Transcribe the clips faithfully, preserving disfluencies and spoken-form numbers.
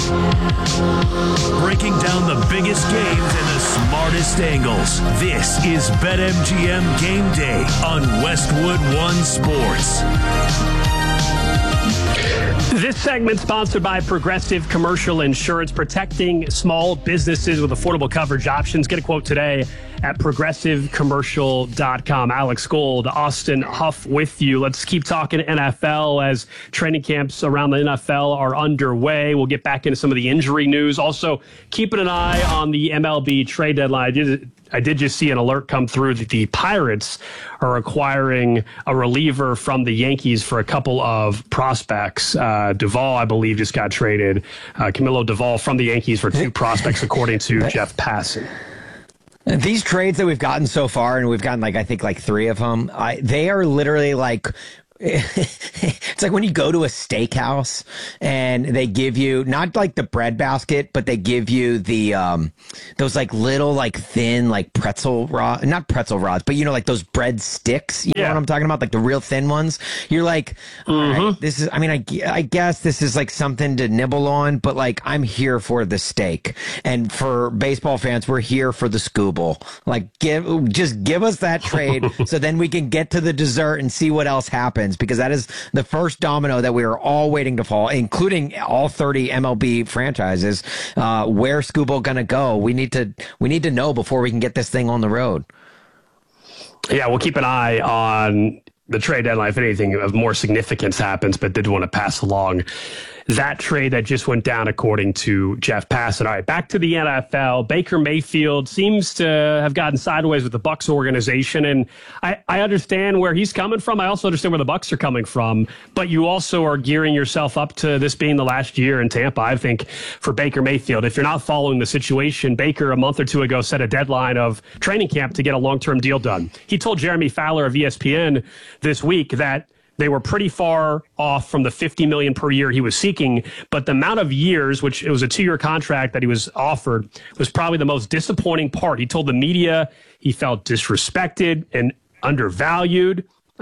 Breaking down the biggest games and the smartest angles. This is BetMGM Game Day on Westwood One Sports. This segment sponsored by Progressive Commercial Insurance, protecting small businesses with affordable coverage options. Get a quote today at progressive commercial dot com. Alex Gold, Austin Huff with you. Let's keep talking N F L as training camps around the N F L are underway. We'll get back into some of the injury news. Also, keeping an eye on the M L B trade deadline. I did, I did just see an alert come through that the Pirates are acquiring a reliever from the Yankees for a couple of prospects. Uh, Duvall, I believe, just got traded. Uh, Camilo Duvall from the Yankees for two prospects, according to Jeff Passan. These trades that we've gotten so far, and we've gotten like I think like three of them, I, they are literally like it's like when you go to a steakhouse and they give you not like the bread basket, but they give you the um those like little like thin like pretzel rod, not pretzel rods, but you know like those bread sticks. You yeah. know what I'm talking about, like the real thin ones. You're like, mm-hmm. all right, this is. I mean, I I guess this is like something to nibble on, but like I'm here for the steak, and for baseball fans, we're here for the Scooble. Like, give just give us that trade, so then we can get to the dessert and see what else happens. Because that is the first domino that we are all waiting to fall, including all thirty M L B franchises. Uh, where Scooble gonna go? We need to we need to know before we can get this thing on the road. Yeah, we'll keep an eye on the trade deadline if anything of more significance happens, but did want to pass along that trade that just went down, according to Jeff Passan. All right, back to the N F L. Baker Mayfield seems to have gotten sideways with the Bucs organization, and I, I understand where he's coming from. I also understand where the Bucs are coming from, but you also are gearing yourself up to this being the last year in Tampa, I think, for Baker Mayfield. If you're not following the situation, Baker a month or two ago set a deadline of training camp to get a long-term deal done. He told Jeremy Fowler of E S P N this week that they were pretty far off from the fifty million dollars per year he was seeking, but the amount of years, which it was a two-year contract that he was offered, was probably the most disappointing part. He told the media he felt disrespected and undervalued.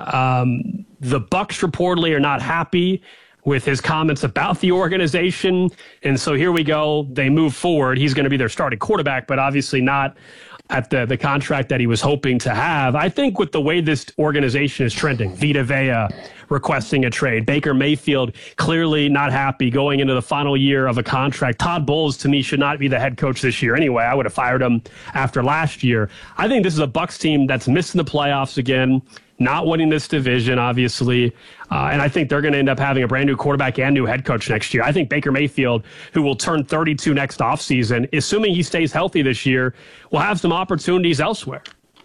Um, the Bucs reportedly are not happy with his comments about the organization, and so here we go. They move forward. He's going to be their starting quarterback, but obviously not at the, the contract that he was hoping to have. I think with the way this organization is trending, Vita Vea requesting a trade, Baker Mayfield clearly not happy going into the final year of a contract. Todd Bowles, to me, should not be the head coach this year anyway. I would have fired him after last year. I think this is a Bucs team that's missing the playoffs again, not winning this division, obviously. Uh, and I think they're going to end up having a brand new quarterback and new head coach next year. I think Baker Mayfield, who will turn thirty-two next offseason, assuming he stays healthy this year, will have some opportunities elsewhere.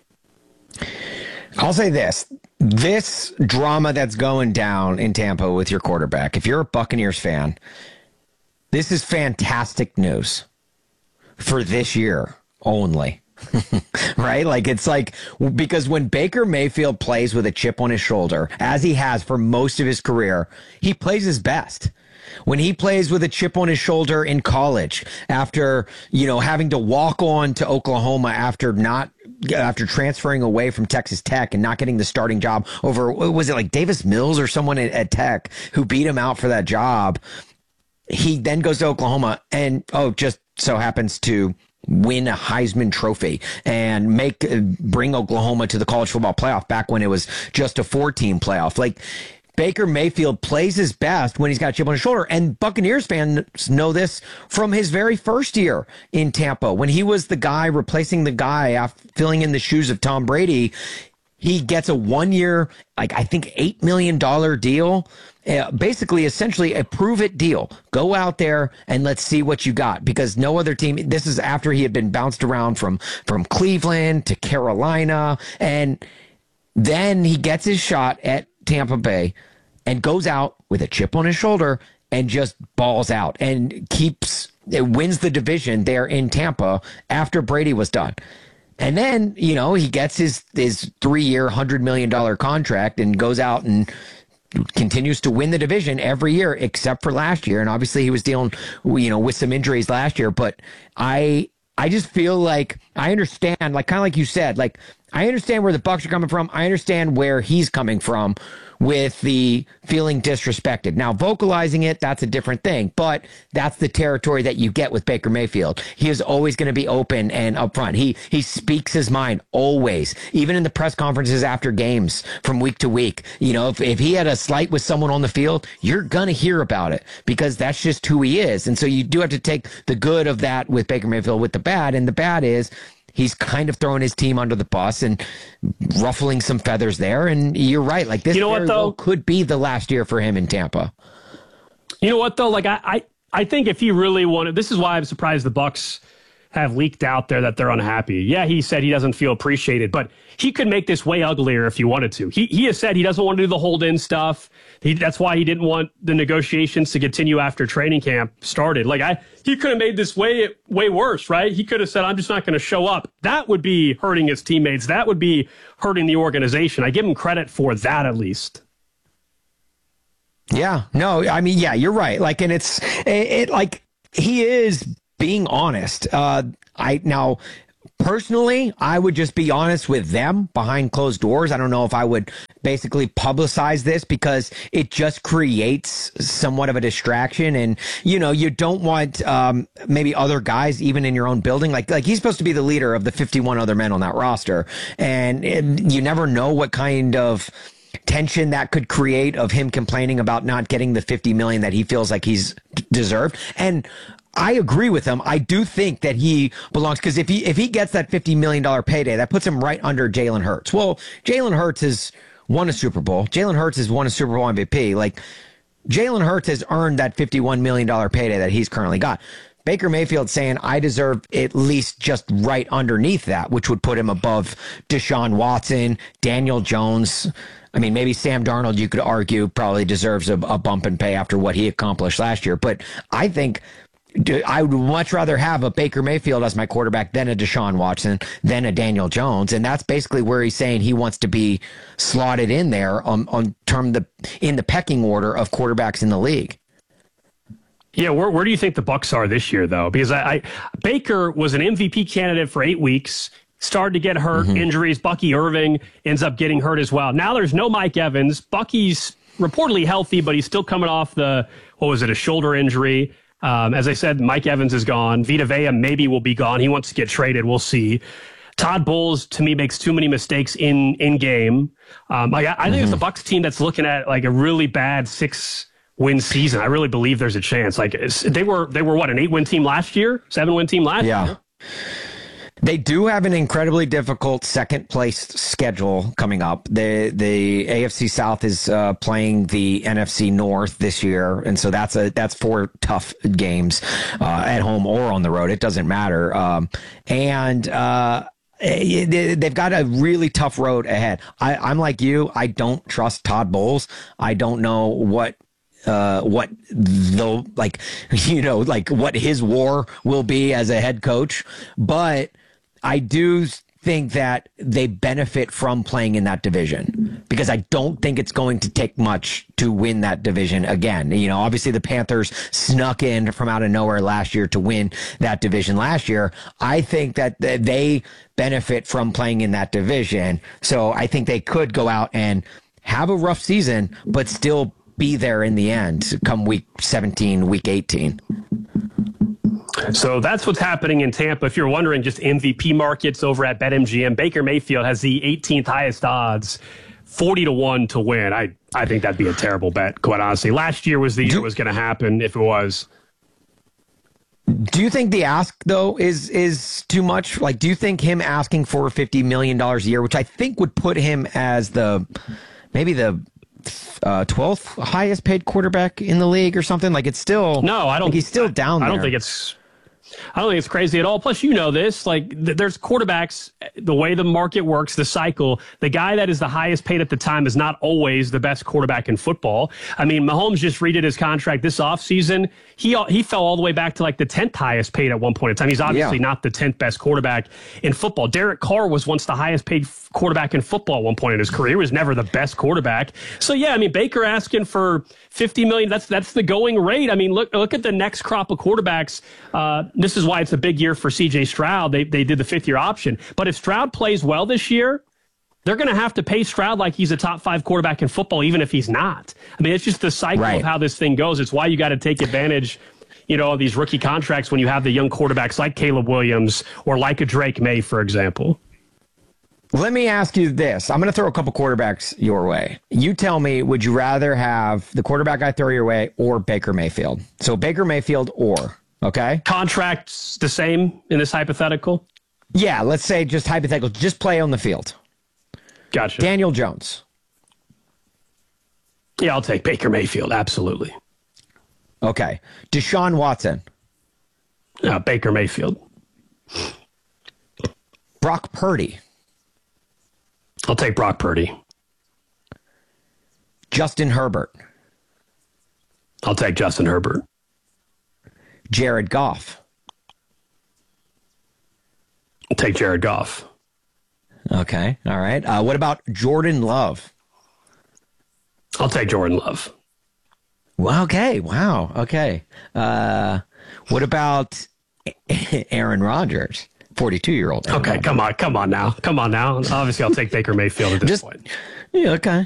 I'll say this. This drama that's going down in Tampa with your quarterback, if you're a Buccaneers fan, this is fantastic news for this year only. Right? Like, it's like, because when Baker Mayfield plays with a chip on his shoulder, as he has for most of his career, he plays his best. When he plays with a chip on his shoulder in college, after, you know, having to walk on to Oklahoma after not, after transferring away from Texas Tech and not getting the starting job over, was it like Davis Mills or someone at, at Tech who beat him out for that job? He then goes to Oklahoma and, oh, just so happens to win a Heisman Trophy and make bring Oklahoma to the college football playoff back when it was just a four-team playoff. Like, Baker Mayfield plays his best when he's got a chip on his shoulder, and Buccaneers fans know this from his very first year in Tampa when he was the guy replacing the guy after filling in the shoes of Tom Brady. He gets a one-year, like I think eight million dollars deal. Uh, basically, essentially a prove-it deal. Go out there and let's see what you got, because no other team, this is after he had been bounced around from, from Cleveland to Carolina, and then he gets his shot at Tampa Bay and goes out with a chip on his shoulder and just balls out and keeps, it wins the division there in Tampa after Brady was done. And then, you know, he gets his, his three-year, one hundred million dollars contract and goes out and continues to win the division every year except for last year. And obviously he was dealing, you know, with some injuries last year. But I I just feel like I understand, like kind of like you said, like I understand where the Bucs are coming from. I understand where he's coming from with the feeling disrespected. Now, vocalizing it, that's a different thing, but that's the territory that you get with Baker Mayfield. He is always going to be open and upfront. He he speaks his mind always, even in the press conferences after games from week to week. You know, if, if he had a slight with someone on the field, you're going to hear about it because that's just who he is. And so you do have to take the good of that with Baker Mayfield with the bad. And the bad is, he's kind of throwing his team under the bus and ruffling some feathers there. And you're right. Like this you know what, though? Well could be the last year for him in Tampa. You know what, though? Like, I, I, I think if he really wanted, this is why I'm surprised the Bucs have leaked out there that they're unhappy. Yeah, he said he doesn't feel appreciated, but he could make this way uglier if he wanted to. He he has said he doesn't want to do the hold-in stuff. He, that's why he didn't want the negotiations to continue after training camp started. Like, I, he could have made this way way worse, right? He could have said, I'm just not going to show up. That would be hurting his teammates. That would be hurting the organization. I give him credit for that at least. Yeah, no, I mean, yeah, you're right. Like, and it's it, it like he is being honest. Uh, I now personally, I would just be honest with them behind closed doors. I don't know if I would basically publicize this because it just creates somewhat of a distraction. And, you know, you don't want um, maybe other guys even in your own building. Like, like he's supposed to be the leader of the fifty-one other men on that roster. And, and you never know what kind of tension that could create of him complaining about not getting the fifty million that he feels like he's deserved. And I agree with him. I do think that he belongs because if he if he gets that fifty million dollars payday, that puts him right under Jalen Hurts. Well, Jalen Hurts has won a Super Bowl. Jalen Hurts has won a Super Bowl M V P. Like, Jalen Hurts has earned that fifty-one million dollars payday that he's currently got. Baker Mayfield saying, I deserve at least just right underneath that, which would put him above Deshaun Watson, Daniel Jones. I mean, maybe Sam Darnold, you could argue, probably deserves a, a bump in pay after what he accomplished last year. But I think I would much rather have a Baker Mayfield as my quarterback than a Deshaun Watson, than a Daniel Jones. And that's basically where he's saying he wants to be slotted in there on, on term the in the pecking order of quarterbacks in the league. Yeah, where where do you think the Bucs are this year, though? Because I, I Baker was an M V P candidate for eight weeks, started to get hurt, mm-hmm. injuries. Bucky Irving ends up getting hurt as well. Now there's no Mike Evans. Bucky's reportedly healthy, but he's still coming off the, what was it, a shoulder injury. Um, as I said, Mike Evans is gone. Vita Vea maybe will be gone. He wants to get traded. We'll see. Todd Bowles, to me, makes too many mistakes in in game. Um, I, I think mm-hmm. it's the Bucs team that's looking at like a really bad six win season. I really believe there's a chance. Like they were, they were what, an eight win team last year, seven win team last yeah. year. They do have an incredibly difficult second place schedule coming up. The the A F C South is uh, playing the N F C North this year, and so that's a that's four tough games uh, at home or on the road. It doesn't matter. Um, and uh, they've got a really tough road ahead. I, I'm like you. I don't trust Todd Bowles. I don't know what. Uh, what the like, you know, like what his war will be as a head coach, but I do think that they benefit from playing in that division because I don't think it's going to take much to win that division again. You know, obviously the Panthers snuck in from out of nowhere last year to win that division last year. I think that they benefit from playing in that division. So I think they could go out and have a rough season, but still be there in the end come week seventeen, week eighteen. So that's what's happening in Tampa. If you're wondering, just M V P markets over at BetMGM, Baker Mayfield has the eighteenth highest odds, forty to one to win. I, I think that'd be a terrible bet, quite honestly. Last year was the year it was going to happen if it was. Do you think the ask, though, is is too much? Like, do you think him asking for fifty million dollars a year, which I think would put him as the maybe the Uh, twelfth highest paid quarterback in the league or something? Like, it's still no, I don't. Like he's still down I, there. I don't think it's. I don't think it's crazy at all. Plus, you know this, like th- there's quarterbacks, the way the market works, the cycle, the guy that is the highest paid at the time is not always the best quarterback in football. I mean, Mahomes just redid his contract this offseason. He, he fell all the way back to like the tenth highest paid at one point in time. He's obviously yeah. not the tenth best quarterback in football. Derek Carr was once the highest paid f- quarterback in football at one point in his career. He was never the best quarterback. So yeah, I mean, Baker asking for fifty million, that's, that's the going rate. I mean, look, look at the next crop of quarterbacks, uh, this is why it's a big year for C J Stroud. They they did the fifth year option. But if Stroud plays well this year, they're going to have to pay Stroud like he's a top five quarterback in football, even if he's not. I mean, it's just the cycle right. of how this thing goes. It's why you got to take advantage, you know, of these rookie contracts when you have the young quarterbacks like Caleb Williams or like a Drake May, for example. Let me ask you this. I'm going to throw a couple quarterbacks your way. You tell me, would you rather have the quarterback I throw your way or Baker Mayfield? So Baker Mayfield or, okay? Contracts the same in this hypothetical? Yeah, let's say just hypothetical. Just play on the field. Gotcha. Daniel Jones. Yeah, I'll take Baker Mayfield. Absolutely. Okay. Deshaun Watson. Uh, Baker Mayfield. Brock Purdy. I'll take Brock Purdy. Justin Herbert. I'll take Justin Herbert. Jared Goff. I'll take Jared Goff. Okay. All right. Uh, what about Jordan Love? I'll take Jordan Love. Well, okay. Wow. Okay. Uh, what about Aaron Rodgers? forty-two-year-old. Okay, come on. Come on now. Come on now. Obviously, I'll take Baker Mayfield at this Just, point. Yeah, okay.